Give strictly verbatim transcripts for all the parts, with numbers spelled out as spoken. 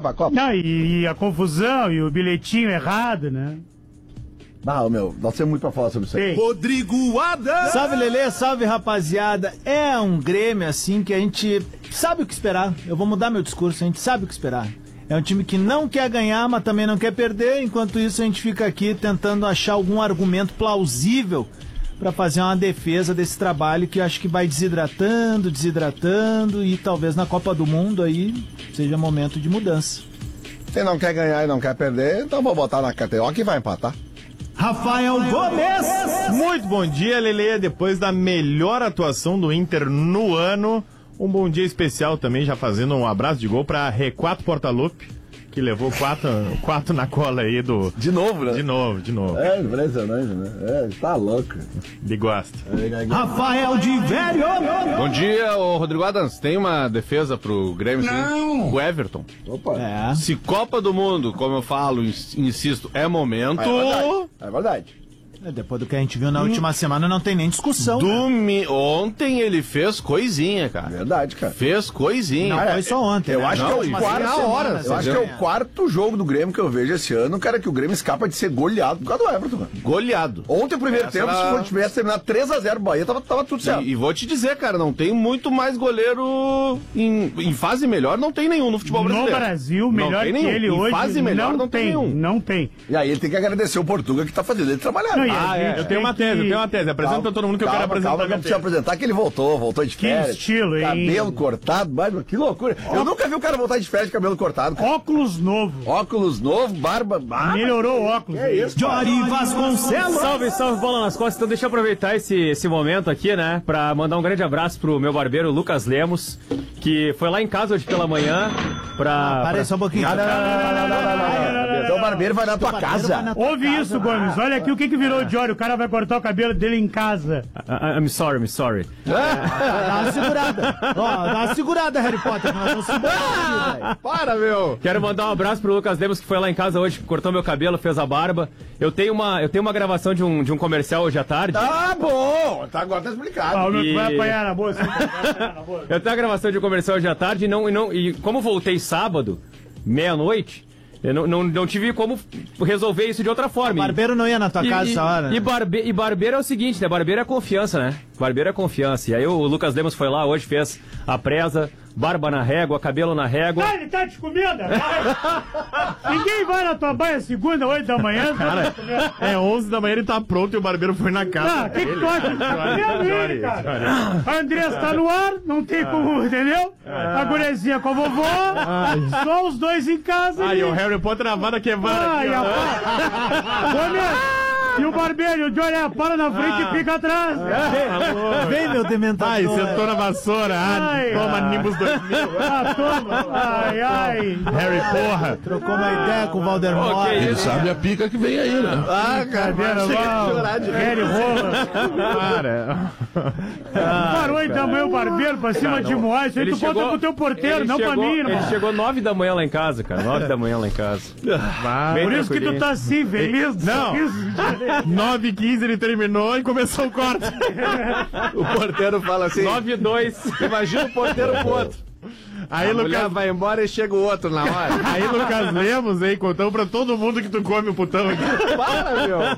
pra Copa. Não, e, e a confusão e o bilhetinho errado, né? Ah, meu, nós temos muito pra falar sobre isso aí. Rodrigo Adams! Salve, Lelê, salve, rapaziada. É um Grêmio, assim, que a gente sabe o que esperar. Eu vou mudar meu discurso, a gente sabe o que esperar. É um time que não quer ganhar, mas também não quer perder. Enquanto isso, a gente fica aqui tentando achar algum argumento plausível para fazer uma defesa desse trabalho que eu acho que vai desidratando, desidratando e talvez na Copa do Mundo aí seja momento de mudança. Quem não quer ganhar e não quer perder, então vou botar na K T O que vai empatar. Rafael Gomes! Muito bom dia, Lelê. Depois da melhor atuação do Inter no ano, um bom dia especial também, já fazendo um abraço de gol pra R quatro Portaluppi, que levou quatro, quatro na cola aí do... De novo, né? De novo, de novo. É, impressionante, né? É, tá louco. Ele gosta. Rafael de Velho! Bom dia, ô Rodrigo Adams. Tem uma defesa pro Grêmio, sim? O Everton. Opa. É. Se Copa do Mundo, como eu falo, insisto, é momento... É verdade. É verdade. Depois do que a gente viu na última semana, não tem nem discussão. Domi... Né? Ontem ele fez coisinha, cara. Verdade, cara. Fez coisinha. Não, foi só ontem. Eu né? acho Não, que é o e quarto. na hora, eu acho que é o quarto jogo do Grêmio que eu vejo esse ano, cara, que o Grêmio escapa de ser goleado por causa do Everton, cara. Goleado. Ontem, o primeiro Essa tempo, era... se tivesse terminado três a zero o Bahia, tava, tava tudo certo. E, e vou te dizer, cara, não tem muito mais goleiro em, em fase melhor, não tem nenhum no futebol brasileiro. No Brasil, melhor não tem que nenhum. ele em hoje, fase melhor não, não tem, tem nenhum. Não tem. E aí ele tem que agradecer o Portuga que tá fazendo ele trabalhar. Não, e Ah, a é. gente Eu tenho uma tem tese, que- eu tenho uma tese. Apresenta Calma, todo mundo que eu calma, quero apresentar. calma, minha não precisa tese. apresentar que ele voltou, voltou de Que férias. estilo, hein? Cabelo cortado, mas que loucura. Eu nunca vi o cara voltar de férias de cabelo cortado. cara. Óculos novo. Óculos novo, barba... Ah, Melhorou o óculos. que isso, cara? Jory Vasconcelos! Salve, salve, bola nas costas. Então deixa eu aproveitar esse, esse momento aqui, né, pra mandar um grande abraço pro meu barbeiro, Lucas Lemos, que foi lá em casa hoje pela manhã pra... Para aí só um pouquinho. Ah, não, não, não, não, não, não, não, não. Então o barbeiro vai na tua casa. Ouve isso, Gomes. Olha aqui o que, que virou o Jory. O cara vai cortar o cabelo dele em casa. I- I'm sorry, I'm sorry. Dá uma segurada. Ó, dá uma segurada, Harry Potter, que nós vamos segurar aqui, velho. Para, meu! Quero mandar um abraço pro Lucas Lemos, que foi lá em casa hoje, cortou meu cabelo, fez a barba. Eu tenho uma, eu tenho uma gravação de um, de um comercial hoje à tarde. Tá bom, tá, agora tá explicado. Ah, o meu E- vai apanhar na boa. Assim, vai apanhar na boa. Eu tenho a gravação de um comercial hoje à tarde e, não, e, não, e como voltei sábado, meia-noite, eu não, não, não tive como resolver isso de outra forma. O barbeiro não ia na tua E- casa e, essa hora. E, barbe, e barbeiro é o seguinte, né? Barbeiro é confiança, né? Barbeiro é confiança. E aí o Lucas Lemos foi lá hoje, fez a presa, barba na régua, cabelo na régua. Ah, ele tá te comendo? Vai. Ninguém vai na tua banha segunda, oito da manhã. Cara, é onze da manhã, ele tá pronto e o barbeiro foi na casa. Ah, o que, que tu acha? Tá comendo ele, cara. A Andressa tá no ar, não tem como, entendeu? A gurezinha com a vovó, só os dois em casa. Aí, ali. o Harry Potter na vara quebrada Ai, aqui, ó. rapaz. Gomes, e o barbeiro, o Johnny, para na frente e fica atrás. Vem, meu dementador. Ai, sentou na vassoura. Ah, Ai, toma ai. Nimbus dois mil. Ah, toma. Ai, ai. Harry, porra. Trocou uma ideia com o Valdemar. Ok, Ele isso. sabe a pica que vem aí, né? Ah, cara, Cadeira, chega de mal. chorar de Harry rola. Para. Parou e também o barbeiro pra cima de Moá. Isso aí tu conta pro teu porteiro, ele não chegou, pra mim, Ele irmão. chegou nove da manhã lá em casa, cara. Nove da manhã lá em casa. Bem Por isso que tu tranquilinho. tá assim, feliz. Não. nove e quinze ele terminou e começou o corte. O porteiro fala assim... nove e dois. Imagina o porteiro pro outro. Aí, A mulher Lucas, vai embora e chega o outro na hora. aí, Lucas Lemos, hein, contamos pra todo mundo que tu come o putão aqui. Para, meu.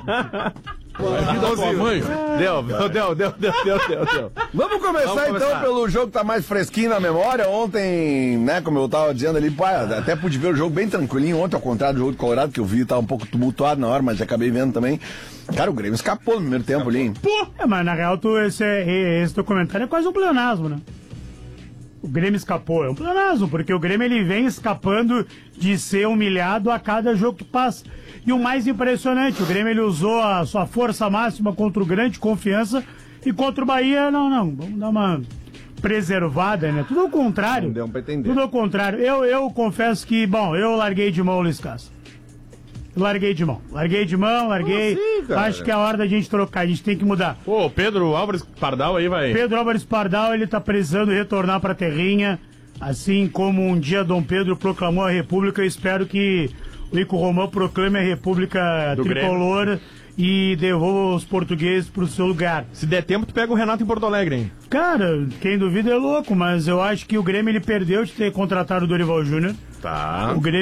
Da tua mãe. Deu, deu, deu, deu, deu, deu, deu. Vamos começar, Vamos então começar. pelo jogo que tá mais fresquinho na memória. Ontem, né, como eu tava dizendo ali, pá, até pude ver o jogo bem tranquilinho ontem, ao contrário do jogo do Colorado, que eu vi, tava um pouco tumultuado na hora, mas acabei vendo também. Cara, o Grêmio escapou no primeiro tempo ali, hein? É, mas na real, tu, esse, é- esse teu comentário é quase um pleonasmo, né? O Grêmio escapou, é um pleonasmo, porque o Grêmio ele vem escapando de ser humilhado a cada jogo que passa. E o mais impressionante, o Grêmio ele usou a sua força máxima contra o Grande Confiança e contra o Bahia, não, não, vamos dar uma preservada, né? Tudo ao contrário. Não deu pra entender. Tudo ao contrário. Eu, eu confesso que, bom, eu larguei de mão o Luiz Castro. Larguei de mão. Larguei de mão, larguei. assim, cara? Acho que é a hora da gente trocar, a gente tem que mudar. Pô, o Pedro Álvares Pardal aí vai. Pedro Álvares Pardal, ele tá precisando retornar pra terrinha, assim como um dia Dom Pedro proclamou a República. Eu espero que o Ico Romão proclame a República Do Tricolor e devolva os portugueses pro seu lugar. Se der tempo, tu pega o Renato em Porto Alegre, hein? Cara, quem duvida é louco, mas eu acho que o Grêmio ele perdeu de ter contratado o Dorival Júnior. Tá. O Grêmio